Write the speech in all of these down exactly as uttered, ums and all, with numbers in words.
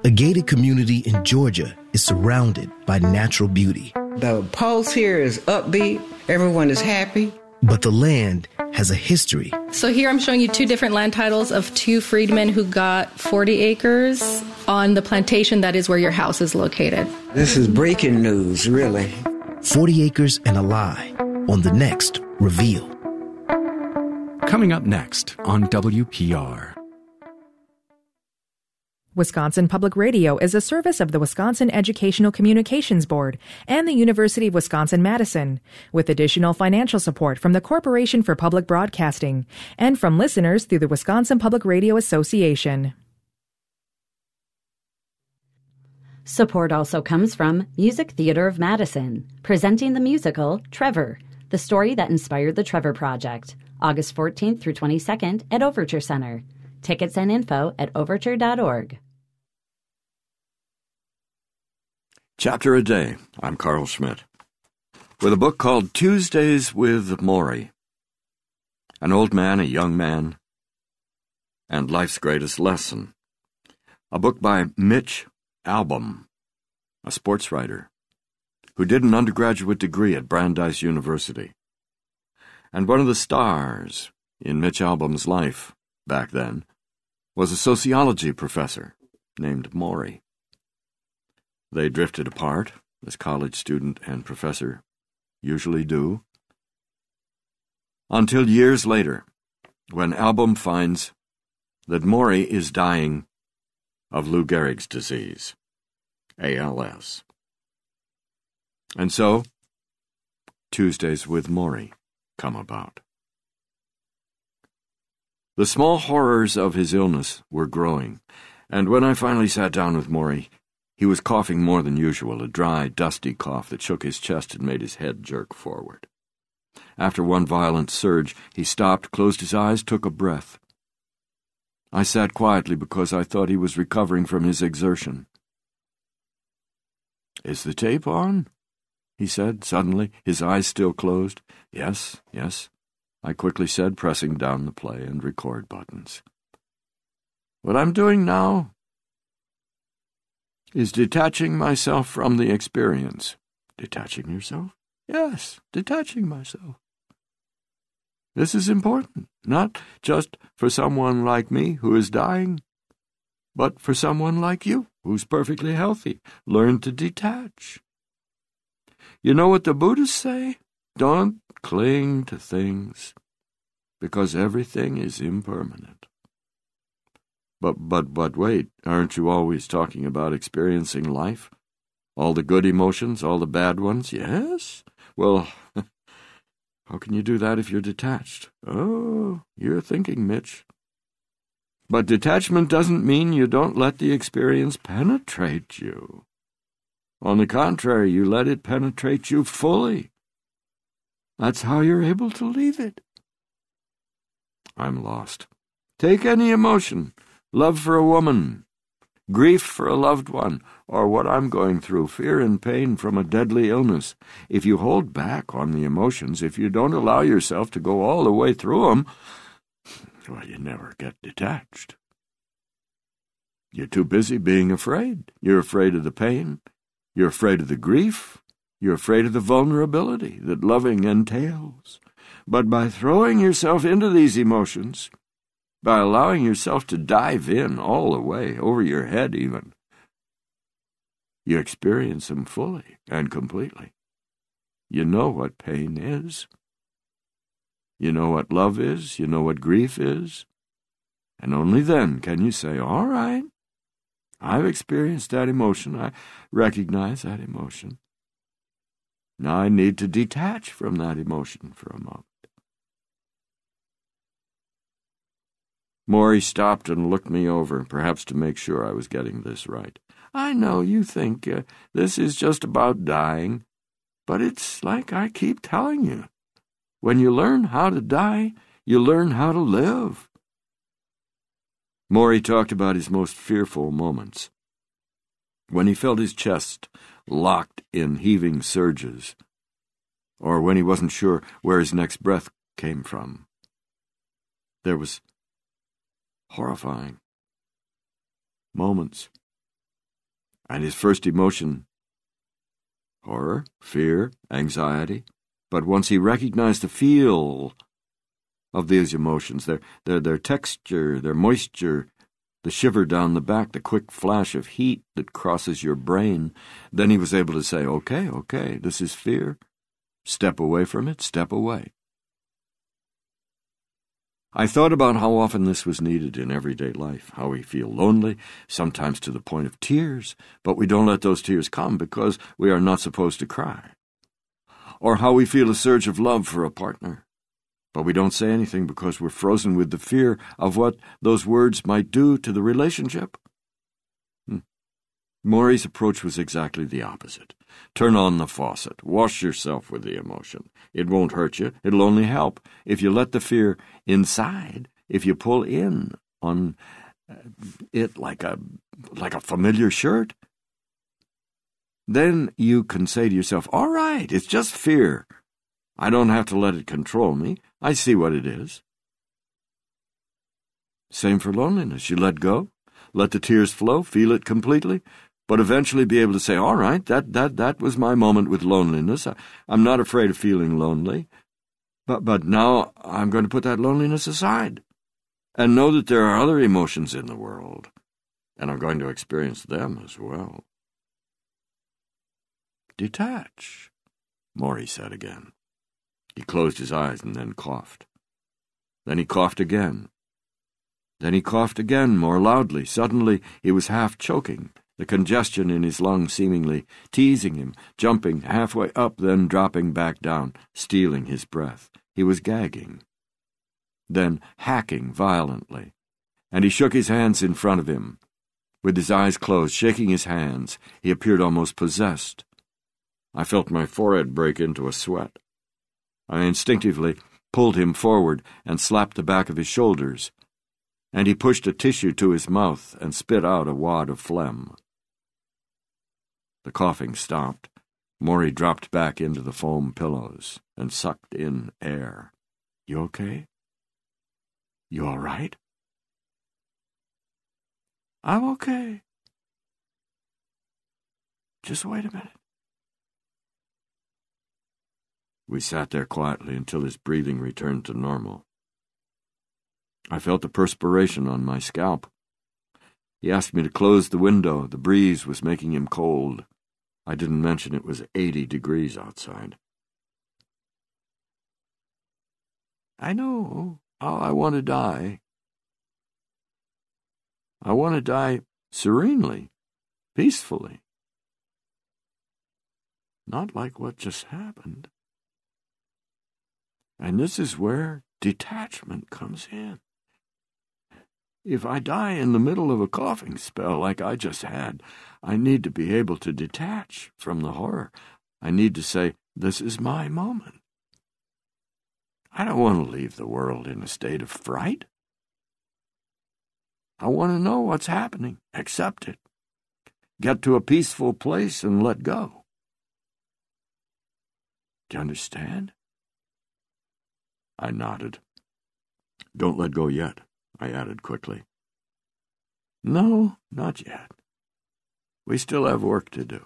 A gated community in Georgia is surrounded by natural beauty. The pulse here is upbeat. Everyone is happy. But the land has a history. So here I'm showing you two different land titles of two freedmen who got forty acres on the plantation that is where your house is located. This is breaking news, really. forty acres and a lie on the next Reveal. Coming up next on W P R. Wisconsin Public Radio is a service of the Wisconsin Educational Communications Board and the University of Wisconsin-Madison, with additional financial support from the Corporation for Public Broadcasting and from listeners through the Wisconsin Public Radio Association. Support also comes from Music Theater of Madison, presenting the musical Trevor, the story that inspired the Trevor Project, August fourteenth through twenty-second at Overture Center. Tickets and info at overture dot org. Chapter a Day. I'm Carl Schmidt. With a book called Tuesdays with Maury. An Old Man, a Young Man, and Life's Greatest Lesson. A book by Mitch Albom, a sports writer, who did an undergraduate degree at Brandeis University. And one of the stars in Mitch Albom's life back then was a sociology professor named Maury. They drifted apart, as college student and professor usually do, until years later, when Albom finds that Maury is dying of Lou Gehrig's disease, A L S. And so, Tuesdays with Maury come about. The small horrors of his illness were growing, and when I finally sat down with Maury, he was coughing more than usual, a dry, dusty cough that shook his chest and made his head jerk forward. After one violent surge, he stopped, closed his eyes, took a breath. I sat quietly because I thought he was recovering from his exertion. "Is the tape on?" he said, suddenly, his eyes still closed. "Yes, yes," I quickly said, pressing down the play and record buttons. "What I'm doing now is detaching myself from the experience." "Detaching yourself?" "Yes, detaching myself. This is important, not just for someone like me who is dying, but for someone like you who's perfectly healthy. Learn to detach. You know what the Buddhists say? Don't cling to things, because everything is impermanent." But, but, but wait, aren't you always talking about experiencing life? All the good emotions, all the bad ones? Yes? Well, how can you do that if you're detached? Oh, you're thinking, Mitch. But detachment doesn't mean you don't let the experience penetrate you. On the contrary, you let it penetrate you fully. That's how you're able to leave it. I'm lost. Take any emotion. Love for a woman, grief for a loved one, or what I'm going through, fear and pain from a deadly illness. If you hold back on the emotions, if you don't allow yourself to go all the way through them, well, you never get detached. You're too busy being afraid. You're afraid of the pain. You're afraid of the grief. You're afraid of the vulnerability that loving entails. But by throwing yourself into these emotions, by allowing yourself to dive in all the way, over your head even, you experience them fully and completely. You know what pain is. You know what love is. You know what grief is. And only then can you say, all right, I've experienced that emotion. I recognize that emotion. Now I need to detach from that emotion for a moment. Maury stopped and looked me over, perhaps to make sure I was getting this right. "I know you think uh, this is just about dying, but it's like I keep telling you. When you learn how to die, you learn how to live." Maury talked about his most fearful moments, when he felt his chest locked in heaving surges, or when he wasn't sure where his next breath came from. There was horrifying moments And his first emotion, horror, fear, anxiety. But once he recognized the feel of these emotions, their, their, their texture, their moisture, the shiver down the back, the quick flash of heat that crosses your brain, then he was able to say, okay, okay, this is fear. Step away from it, step away. I thought about how often this was needed in everyday life, how we feel lonely, sometimes to the point of tears, but we don't let those tears come because we are not supposed to cry. Or how we feel a surge of love for a partner, but we don't say anything because we're frozen with the fear of what those words might do to the relationship. Hmm. Morrie's approach was exactly the opposite. Turn on the faucet. Wash yourself with the emotion. It won't hurt you. It'll only help if you let the fear inside, if you pull in on it like a like a familiar shirt. Then you can say to yourself, all right, it's just fear. I don't have to let it control me. I see what it is. Same for loneliness. You let go, let the tears flow, feel it completely, but eventually be able to say, all right, that that that was my moment with loneliness. I, I'm not afraid of feeling lonely, but, but now I'm going to put that loneliness aside and know that there are other emotions in the world, and I'm going to experience them as well. Detach, Morrie said again. He closed his eyes and then coughed. Then he coughed again. Then he coughed again, more loudly. Suddenly he was half choking, the congestion in his lungs seemingly teasing him, jumping halfway up, then dropping back down, stealing his breath. He was gagging, then hacking violently, and he shook his hands in front of him. With his eyes closed, shaking his hands, he appeared almost possessed. I felt my forehead break into a sweat. I instinctively pulled him forward and slapped the back of his shoulders, and he pushed a tissue to his mouth and spit out a wad of phlegm. The coughing stopped. Morrie dropped back into the foam pillows and sucked in air. You okay? You all right? I'm okay. Just wait a minute. We sat there quietly until his breathing returned to normal. I felt the perspiration on my scalp. He asked me to close the window. The breeze was making him cold. I didn't mention it was eighty degrees outside. I know how I want to die. I want to die serenely, peacefully. Not like what just happened. And this is where detachment comes in. If I die in the middle of a coughing spell like I just had, I need to be able to detach from the horror. I need to say, this is my moment. I don't want to leave the world in a state of fright. I want to know what's happening, accept it, get to a peaceful place and let go. Do you understand? I nodded. Don't let go yet, I added quickly. No, not yet. We still have work to do.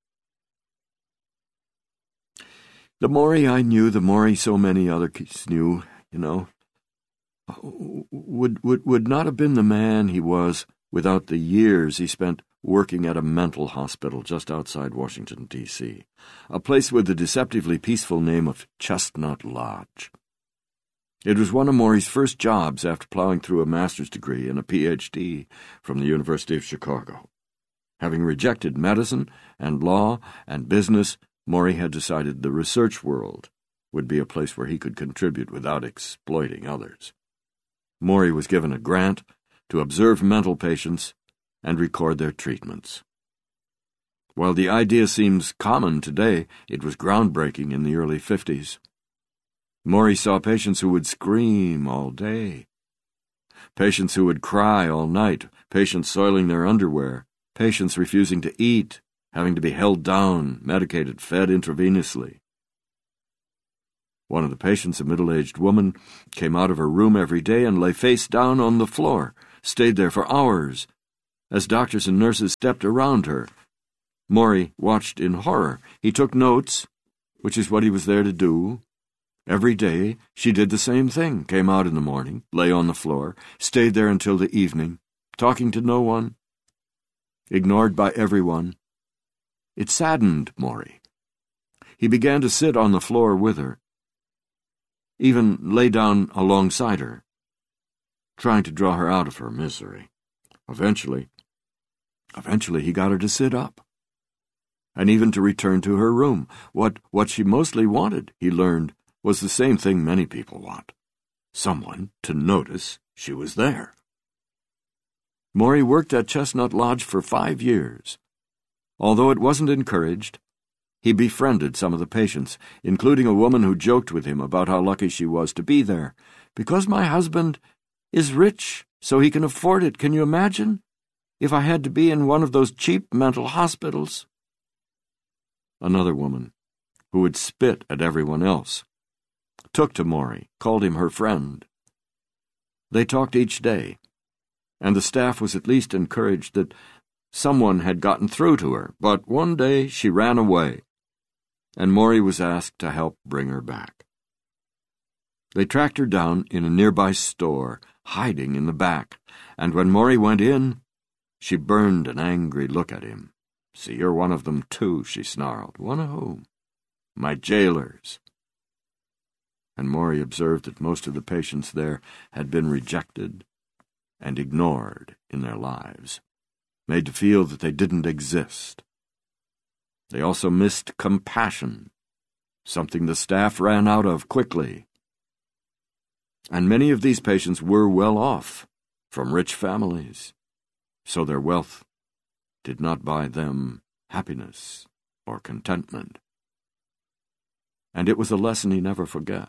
The Morrie I knew, the Morrie so many others knew, you know, would, would, would not have been the man he was without the years he spent working at a mental hospital just outside Washington, D C, a place with the deceptively peaceful name of Chestnut Lodge. It was one of Morrie's first jobs after plowing through a master's degree and a P H D from the University of Chicago. Having rejected medicine and law and business, Morrie had decided the research world would be a place where he could contribute without exploiting others. Morrie was given a grant to observe mental patients and record their treatments. While the idea seems common today, it was groundbreaking in the early fifties. Morrie saw patients who would scream all day, patients who would cry all night, patients soiling their underwear, patients refusing to eat, having to be held down, medicated, fed intravenously. One of the patients, a middle-aged woman, came out of her room every day and lay face down on the floor, stayed there for hours, as doctors and nurses stepped around her, Morrie watched in horror. He took notes, which is what he was there to do. Every day she did the same thing, came out in the morning, lay on the floor, stayed there until the evening, talking to no one, ignored by everyone. It saddened Morrie. He began to sit on the floor with her, even lay down alongside her, trying to draw her out of her misery. Eventually, eventually he got her to sit up, and even to return to her room. What, what she mostly wanted, he learned, was the same thing many people want: someone to notice she was there. Morrie worked at Chestnut Lodge for five years. Although it wasn't encouraged, he befriended some of the patients, including a woman who joked with him about how lucky she was to be there. "Because my husband is rich, so he can afford it. Can you imagine? If I had to be in one of those cheap mental hospitals." Another woman, who would spit at everyone else, took to Morrie, called him her friend. They talked each day, and the staff was at least encouraged that someone had gotten through to her. But one day she ran away, and Morrie was asked to help bring her back. They tracked her down in a nearby store, hiding in the back, and when Morrie went in, she burned an angry look at him. "See, you're one of them too," she snarled. "One of whom?" "My jailers." And Morrie observed that most of the patients there had been rejected and ignored in their lives, made to feel that they didn't exist. They also missed compassion, something the staff ran out of quickly. And many of these patients were well off, from rich families, so their wealth did not buy them happiness or contentment. And it was a lesson he never forgot.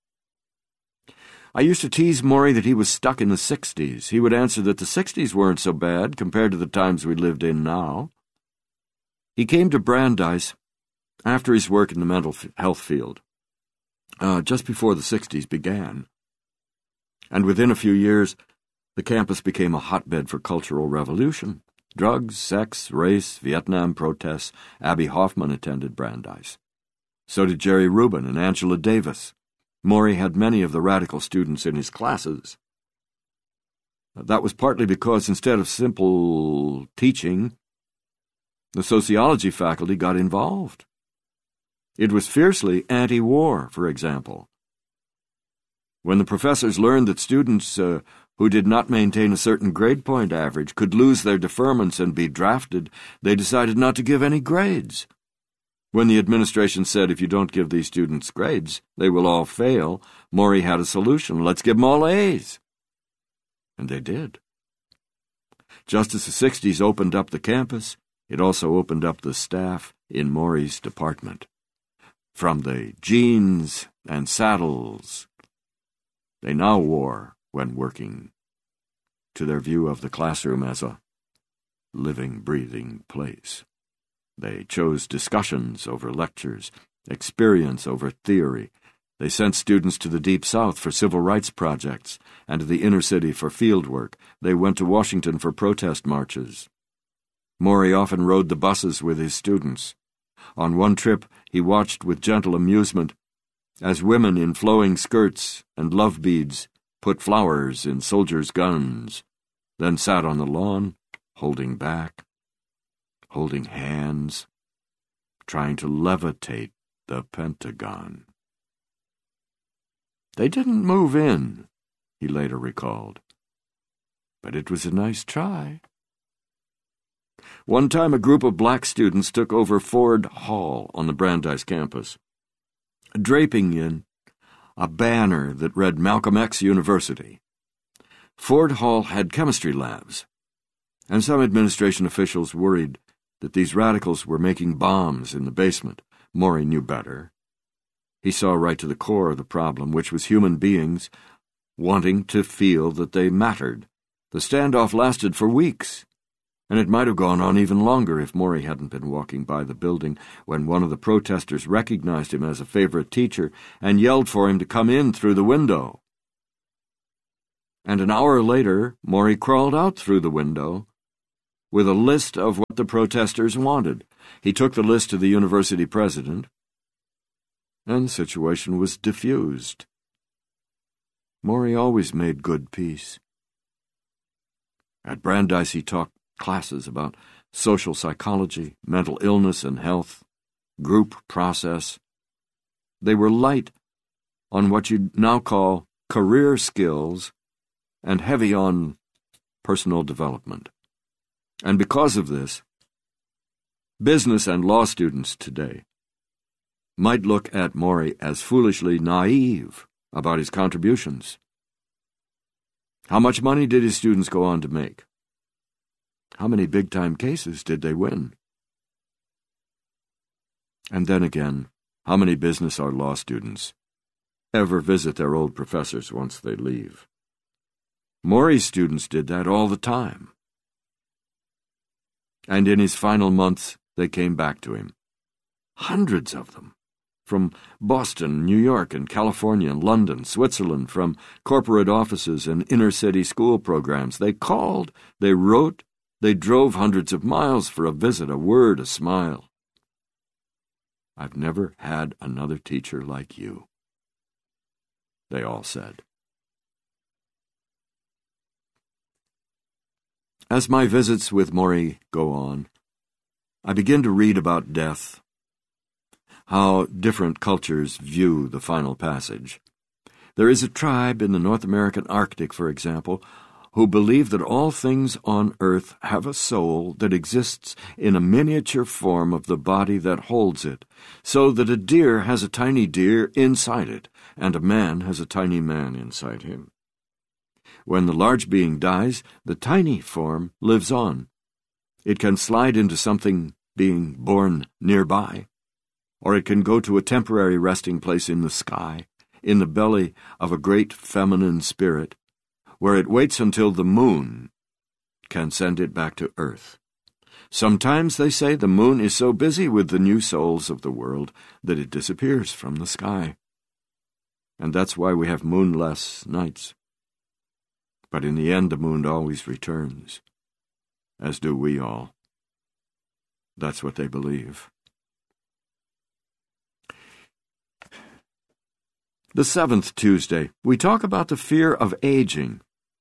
I used to tease Morrie that he was stuck in the sixties. He would answer that the sixties weren't so bad compared to the times we lived in now. He came to Brandeis after his work in the mental health field, uh, just before the sixties began. And within a few years, the campus became a hotbed for cultural revolution. Drugs, sex, race, Vietnam protests. Abby Hoffman attended Brandeis. So did Jerry Rubin and Angela Davis. Morrie had many of the radical students in his classes. That was partly because instead of simple teaching, the sociology faculty got involved. It was fiercely anti-war, for example. When the professors learned that students uh, who did not maintain a certain grade point average could lose their deferments and be drafted, they decided not to give any grades. When the administration said, "If you don't give these students grades, they will all fail," Morrie had a solution: "Let's give them all A's." And they did. Just as the sixties opened up the campus, it also opened up the staff in Morrie's department. From the jeans and saddles they now wore when working, to their view of the classroom as a living, breathing place. They chose discussions over lectures, experience over theory. They sent students to the Deep South for civil rights projects and to the inner city for field work. They went to Washington for protest marches. Morrie often rode the buses with his students. On one trip, he watched with gentle amusement as women in flowing skirts and love beads put flowers in soldiers' guns, then sat on the lawn, holding back, holding hands, trying to levitate the Pentagon. They didn't move in, he later recalled, but it was a nice try. One time a group of black students took over Ford Hall on the Brandeis campus, draping in a banner that read Malcolm X University. Ford Hall had chemistry labs, and some administration officials worried that these radicals were making bombs in the basement. Morrie knew better. He saw right to the core of the problem, which was human beings wanting to feel that they mattered. The standoff lasted for weeks, and it might have gone on even longer if Morrie hadn't been walking by the building when one of the protesters recognized him as a favorite teacher and yelled for him to come in through the window. And an hour later, Morrie crawled out through the window with a list of what the protesters wanted. He took the list to the university president, and the situation was diffused. Morey always made good peace. At Brandeis he taught classes about social psychology, mental illness and health, group process. They were light on what you'd now call career skills and heavy on personal development. And because of this, business and law students today might look at Morey as foolishly naive about his contributions. How much money did his students go on to make? How many big-time cases did they win? And then again, how many business or law students ever visit their old professors once they leave? Morey's students did that all the time. And in his final months, they came back to him. Hundreds of them. From Boston, New York, and California, and London, Switzerland, from corporate offices and inner-city school programs. They called, they wrote, they drove hundreds of miles for a visit, a word, a smile. I've never had another teacher like you, they all said. As my visits with Morey go on, I begin to read about death, how different cultures view the final passage. There is a tribe in the North American Arctic, for example, who believe that all things on earth have a soul that exists in a miniature form of the body that holds it, so that a deer has a tiny deer inside it, and a man has a tiny man inside him. When the large being dies, the tiny form lives on. It can slide into something being born nearby, or it can go to a temporary resting place in the sky, in the belly of a great feminine spirit, where it waits until the moon can send it back to earth. Sometimes, they say, the moon is so busy with the new souls of the world that it disappears from the sky. And that's why we have moonless nights. But in the end, the moon always returns, as do we all. That's what they believe. The seventh Tuesday, we talk about the fear of aging.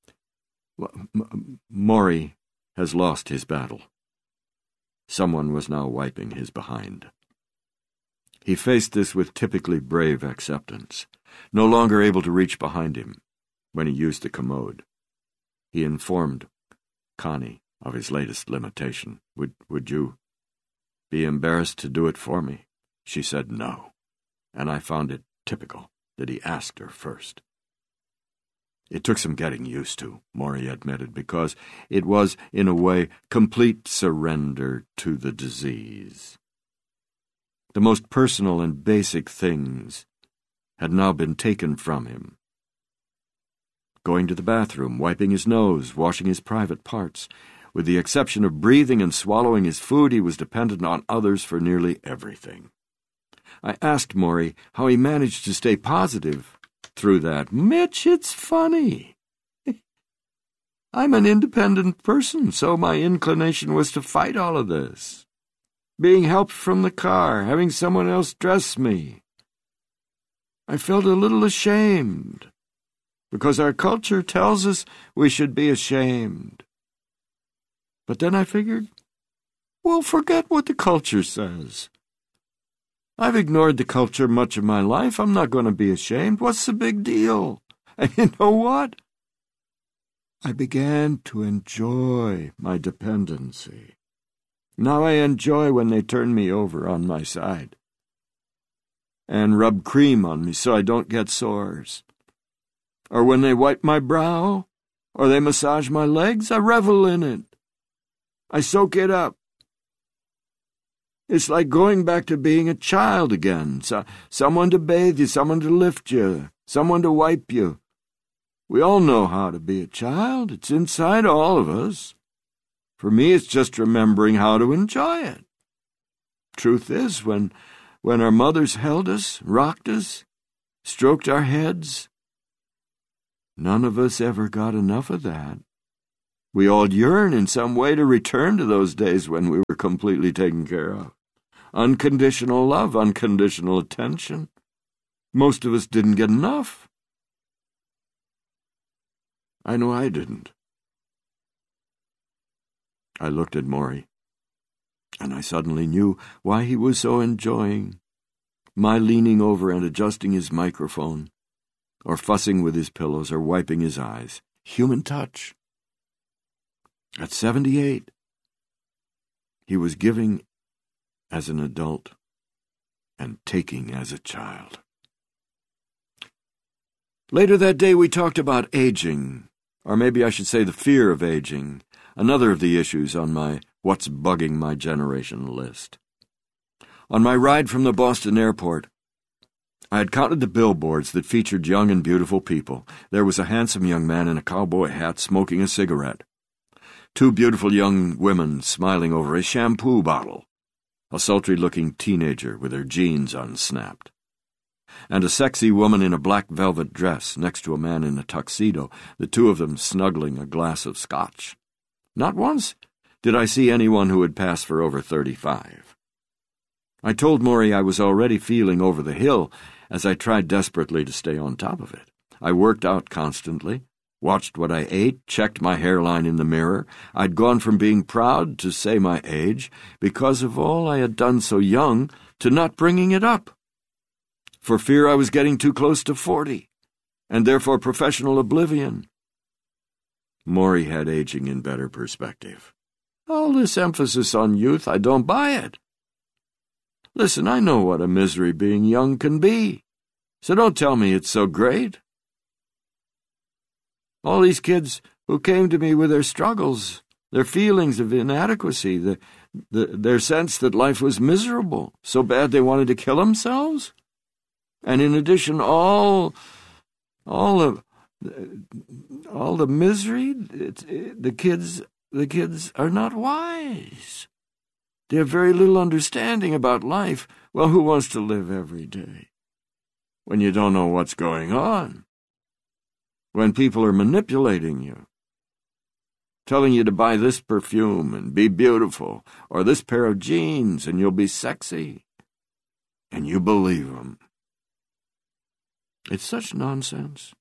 M- Morey has lost his battle. Someone was now wiping his behind. He faced this with typically brave acceptance, no longer able to reach behind him when he used the commode. He informed Connie of his latest limitation. Would, would you be embarrassed to do it for me? She said no, and I found it typical that he asked her first. It took some getting used to, Morey admitted, because it was, in a way, complete surrender to the disease. The most personal and basic things had now been taken from him. Going to the bathroom, wiping his nose, washing his private parts. With the exception of breathing and swallowing his food, he was dependent on others for nearly everything. I asked Morey how he managed to stay positive through that. Mitch, it's funny. I'm an independent person, so my inclination was to fight all of this. Being helped from the car, having someone else dress me. I felt a little ashamed, because our culture tells us we should be ashamed. But then I figured, well, forget what the culture says. I've ignored the culture much of my life. I'm not going to be ashamed. What's the big deal? And you know what? I began to enjoy my dependency. Now I enjoy when they turn me over on my side and rub cream on me so I don't get sores. Or when they wipe my brow, or they massage my legs, I revel in it. I soak it up. It's like going back to being a child again. So, someone to bathe you, someone to lift you, someone to wipe you. We all know how to be a child. It's inside all of us. For me, it's just remembering how to enjoy it. Truth is, when, when our mothers held us, rocked us, stroked our heads, none of us ever got enough of that. We all yearn in some way to return to those days when we were completely taken care of. Unconditional love, unconditional attention. Most of us didn't get enough. I know I didn't. I looked at Maury, and I suddenly knew why he was so enjoying my leaning over and adjusting his microphone, or fussing with his pillows, or wiping his eyes. Human touch. At seventy-eight, he was giving as an adult and taking as a child. Later that day we talked about aging, or maybe I should say the fear of aging, another of the issues on my What's Bugging My Generation list. On my ride from the Boston airport, I had counted the billboards that featured young and beautiful people. There was a handsome young man in a cowboy hat smoking a cigarette. Two beautiful young women smiling over a shampoo bottle. A sultry-looking teenager with her jeans unsnapped. And a sexy woman in a black velvet dress next to a man in a tuxedo, the two of them snuggling a glass of scotch. Not once did I see anyone who had passed for over thirty-five. I told Maury I was already feeling over the hill as I tried desperately to stay on top of it. I worked out constantly, watched what I ate, checked my hairline in the mirror. I'd gone from being proud to say my age, because of all I had done so young, to not bringing it up, for fear I was getting too close to forty, and therefore professional oblivion. Maury had aging in better perspective. All this emphasis on youth, I don't buy it. Listen, I know what a misery being young can be, so don't tell me it's so great. All these kids who came to me with their struggles, their feelings of inadequacy, the, the, their sense that life was miserable, so bad they wanted to kill themselves. And in addition, all, all the, all the misery, it, it, the kids, the kids are not wise. They have very little understanding about life. Well, who wants to live every day when you don't know what's going on? When people are manipulating you, telling you to buy this perfume and be beautiful, or this pair of jeans and you'll be sexy, and you believe them. It's such nonsense.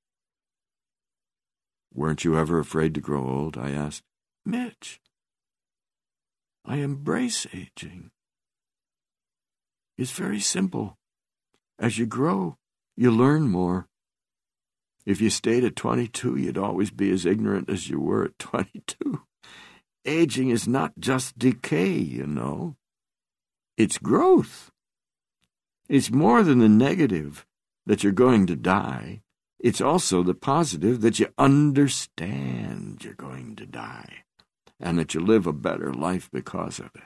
Weren't you ever afraid to grow old? I asked. Mitch, I embrace aging. It's very simple. As you grow, you learn more. If you stayed at twenty-two, you'd always be as ignorant as you were at twenty-two. Aging is not just decay, you know. It's growth. It's more than the negative that you're going to die. It's also the positive that you understand you're going to die, and that you live a better life because of it.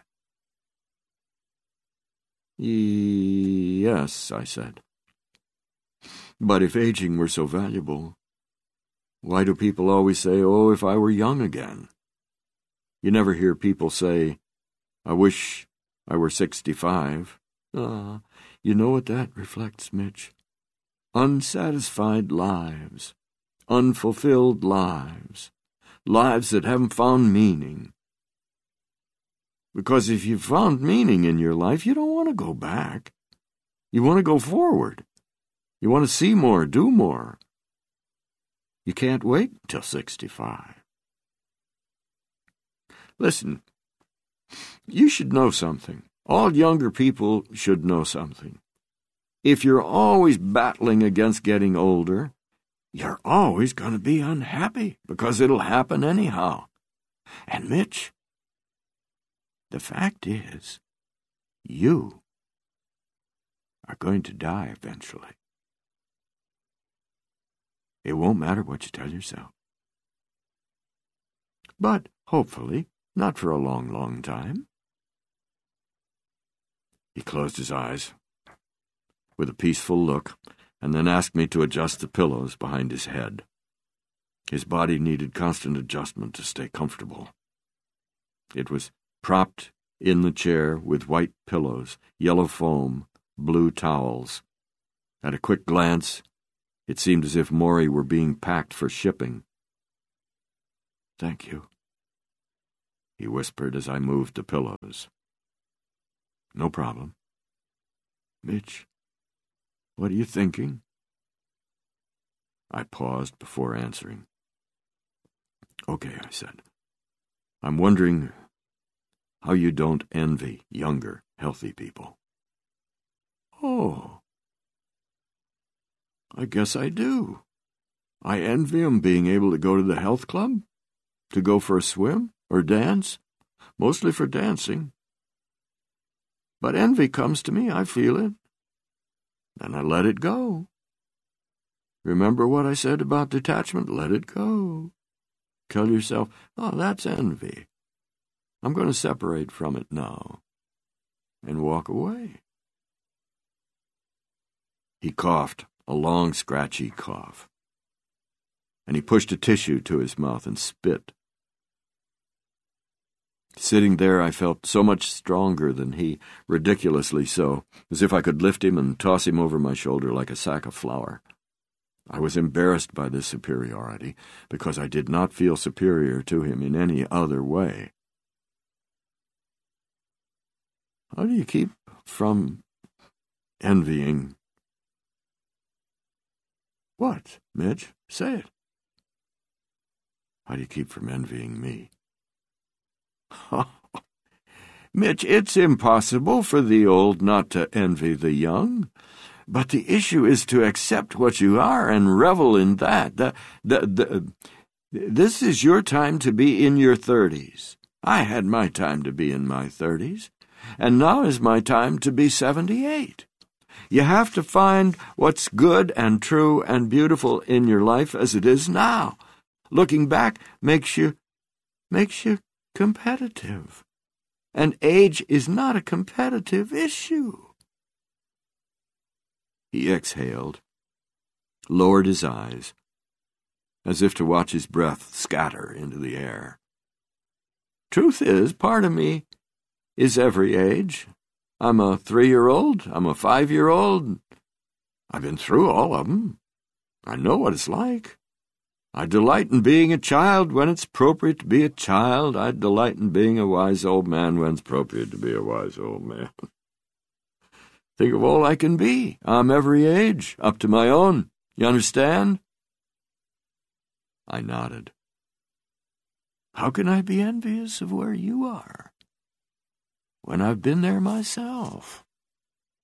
Yes, I said. But if aging were so valuable, why do people always say, oh, if I were young again? You never hear people say, I wish I were sixty-five. Ah, you know what that reflects, Mitch? Unsatisfied lives, unfulfilled lives, lives that haven't found meaning. Because if you've found meaning in your life, you don't want to go back. You want to go forward. You want to see more, do more. You can't wait till sixty-five. Listen, you should know something. All younger people should know something. If you're always battling against getting older, you're always going to be unhappy because it'll happen anyhow. And Mitch, the fact is, you are going to die eventually. It won't matter what you tell yourself. But, hopefully, not for a long, long time. He closed his eyes with a peaceful look, and then asked me to adjust the pillows behind his head. His body needed constant adjustment to stay comfortable. It was propped in the chair with white pillows, yellow foam, blue towels. At a quick glance, it seemed as if Maury were being packed for shipping. Thank you," he whispered as I moved the pillows. "No problem. Mitch, what are you thinking?" I paused before answering. "Okay," I said. "I'm wondering how you don't envy younger, healthy people." "Oh, I guess I do. I envy 'em being able to go to the health club, to go for a swim or dance, mostly for dancing. But envy comes to me, I feel it. Then I let it go. Remember what I said about detachment? Let it go. Tell yourself, oh, that's envy. I'm going to separate from it now and walk away." He coughed, a long, scratchy cough, and he pushed a tissue to his mouth and spit. Sitting there, I felt so much stronger than he, ridiculously so, as if I could lift him and toss him over my shoulder like a sack of flour. I was embarrassed by this superiority, because I did not feel superior to him in any other way. How do you keep from envying? What, Mitch? Say it. How do you keep from envying me? Mitch, it's impossible for the old not to envy the young. But the issue is to accept what you are and revel in that. The, the, the, this is your time to be in your thirties. I had my time to be in my thirties, and now is my time to be seventy-eight. You have to find what's good and true and beautiful in your life as it is now. Looking back makes you, makes you competitive. And age is not a competitive issue. He exhaled, lowered his eyes, as if to watch his breath scatter into the air. Truth is, part of me is every age. I'm a three-year-old, I'm a five-year-old. I've been through all of them. I know what it's like. I delight in being a child when it's appropriate to be a child. I delight in being a wise old man when it's appropriate to be a wise old man. Think of all I can be. I'm every age, up to my own. You understand? I nodded. How can I be envious of where you are when I've been there myself?